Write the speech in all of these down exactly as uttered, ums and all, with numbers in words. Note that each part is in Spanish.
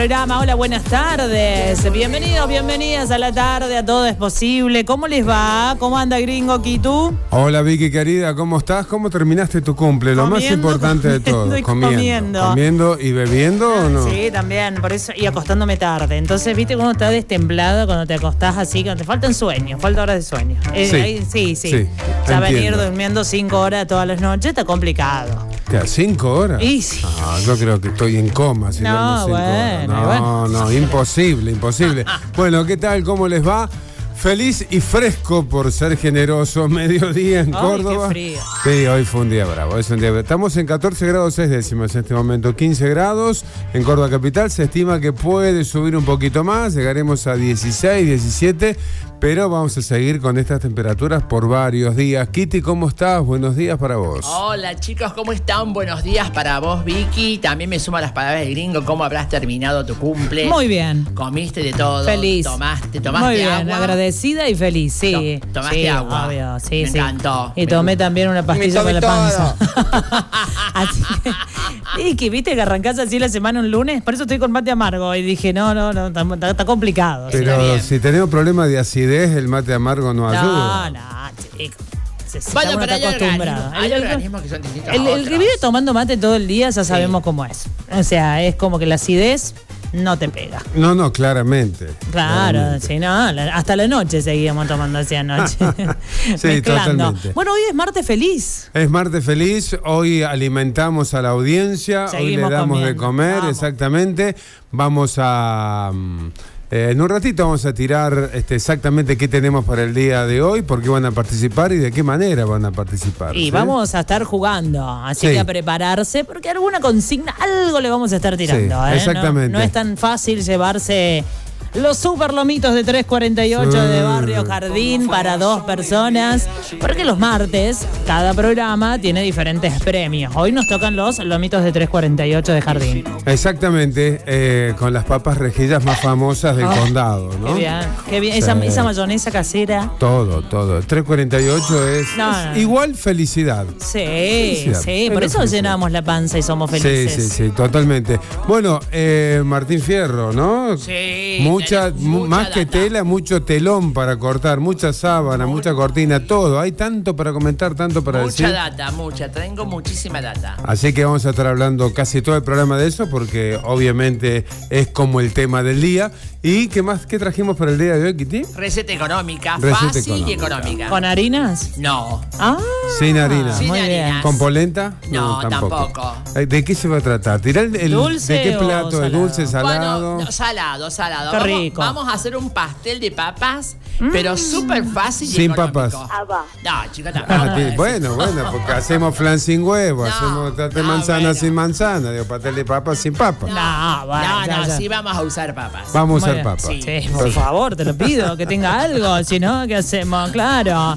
Programa. Hola, buenas tardes. Bienvenidos, bienvenidas a la tarde, a Todo es Posible. ¿Cómo les va? ¿Cómo anda Gringo Quitú? Hola Vicky querida, ¿cómo estás? ¿Cómo terminaste tu cumple? Lo Comiendo, más importante de todo. y Comiendo. comiendo. ¿Comiendo y bebiendo o no? Sí, también, por eso, y acostándome tarde. Entonces, viste cuando estás destemplado, cuando te acostás así, cuando te faltan sueños, falta horas de sueño. Eh, Sí. ahí, sí, sí. Sí, Ya venir entiendo. durmiendo cinco horas todas las noches está complicado. ¿Qué, ¿Cinco horas? Y sí. Ah, yo creo que estoy en coma si No, duermo cinco horas. bueno, No, bueno. no, imposible, imposible. Bueno, ¿qué tal? ¿Cómo les va? Feliz y fresco por ser generoso. Mediodía en Ay, Córdoba. qué frío. Sí, hoy fue un día bravo. Hoy es un día bravo. Estamos en catorce grados seis décimas en este momento. quince grados en Córdoba capital. Se estima que puede subir un poquito más. Llegaremos a dieciséis, diecisiete. Pero vamos a seguir con estas temperaturas por varios días. Kitty, ¿cómo estás? Buenos días para vos. Hola chicos, ¿cómo están? Buenos días para vos, Vicky. También me sumo a las palabras de Gringo. ¿Cómo habrás terminado tu cumple? Muy bien. Comiste de todo. Feliz. Tomaste, tomaste Muy bien, agua. agradecida y feliz, sí. To- tomaste sí, agua. Obvio, sí, Me sí. encantó. Y Me tomé gusta. también una pastilla Me para la tomé panza. Así que, y que viste que arrancás así la semana un lunes, por eso estoy con mate amargo. Y dije, no, no, no, está, está- está complicado. Pero bien. si tenemos problemas de acidez, el mate amargo no ayuda. No, no, chico. Se- se- Bueno, uno pero está hay acostumbrado. organismos, hay El- el- organismos que son distintos El, a el que otros. vive tomando mate todo el día ya Sí. sabemos cómo es. O sea, es como que la acidez no te pega. No, no, claramente. Claro, claramente. si no, la- hasta la noche seguíamos tomando así anoche. Sí, Mezclando. totalmente. Bueno, hoy es martes feliz. Es martes feliz, hoy alimentamos a la audiencia, Seguimos hoy le damos de comiendo, comer, vamos. exactamente. Vamos a... mm, eh, en un ratito vamos a tirar este, exactamente qué tenemos para el día de hoy, por qué van a participar y de qué manera van a participar. Y ¿sí? vamos a estar jugando, así Sí. que a prepararse, porque alguna consigna, algo le vamos a estar tirando. Sí, ¿eh? exactamente. No, no es tan fácil llevarse los super lomitos de tres cuarenta y ocho Sí. de Barrio Jardín para dos personas, porque los martes cada programa tiene diferentes premios. Hoy nos tocan los lomitos de tres cuarenta y ocho de Jardín. Exactamente, eh, con las papas rejillas más famosas del Ah, condado, ¿no? Qué bien, qué bien. Sí. Esa, esa mayonesa casera. Todo, todo. tres cuarenta y ocho es, No, es no, no. igual felicidad. Sí, Felicidad. sí, por Pero eso felicidad. llenamos la panza y somos felices. Sí, sí, sí, totalmente. Bueno, eh, Martín Fierro, ¿no? Sí, Mucha, tenés mu- mucha más que data. tela, mucho telón para cortar, mucha sábana, mucha cortina, todo. Hay tanto para comentar, tanto para Mucha decir. data, mucha. Tengo muchísima data. Así que vamos a estar hablando casi todo el programa de eso, porque obviamente es como el tema del día. ¿Y qué más? ¿Qué trajimos para el día de hoy, Kitty? Receta económica, Receta fácil y económica. económica. ¿Con harinas? No. Ah, Sin harina. Sin muy bien. harinas. ¿Con polenta? No, tampoco. Eh, ¿De qué se va a tratar? ¿Tirar el, el- ¿Dulce ¿De qué o plato? ¿De salado? dulce, salado? Bueno, no, salado, salado. Qué Vamos, rico. vamos a hacer un pastel de papas, pero súper fácil y Sin económico. papas. No, chicos, Ah, tampoco. ti- bueno, bueno, porque hacemos flan sin huevo, No, hacemos tarta de no, manzana bueno. sin manzana, digo, pastel de papas sin papas. no, bueno, No, ya, no, ya. sí vamos a usar papas. Vamos a Muy usar bien. papas. Sí. Sí, por favor, te lo pido, que tenga algo, si no, ¿qué hacemos? Claro.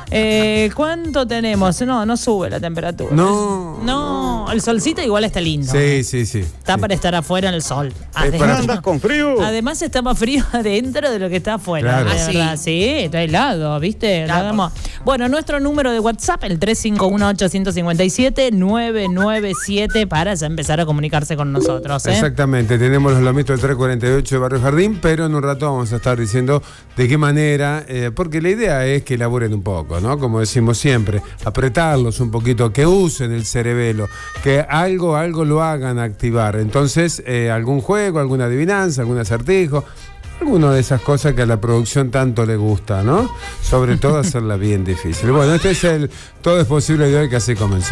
Eh, ¿Cuánto tenemos? No, no sube la temperatura. No. No, el solcito igual está lindo. Sí, ¿eh? sí, sí. Está sí. para estar afuera en el sol. Es para- ¿Andas con frío? Además está más frío adentro de lo que está afuera. Claro. de Ah, sí. verdad. Sí, está helado, ¿viste? Claro. Lo hagamos. Bueno, nuestro número de WhatsApp, el tres cinco uno, ocho cinco siete, nueve nueve siete, para ya empezar a comunicarse con nosotros. ¿eh? Exactamente, tenemos los lomitos del tres cuarenta y ocho de Barrio Jardín, pero en un rato vamos a estar diciendo de qué manera, eh, porque la idea es que elaboren un poco, ¿no? Como decimos siempre, apretarlos un poquito, que usen el cerebelo, que algo, algo lo hagan activar. Entonces, eh, algún juego, alguna adivinanza, algún acertijo, alguna de esas cosas que a la producción tanto le gusta, ¿no? Sobre todo hacerla bien difícil. Bueno, este es el Todo es Posible de hoy, que así comenzó.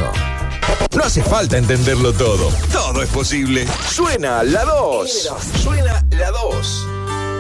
No hace falta entenderlo todo. Todo es posible. Suena la dos. Suena la dos.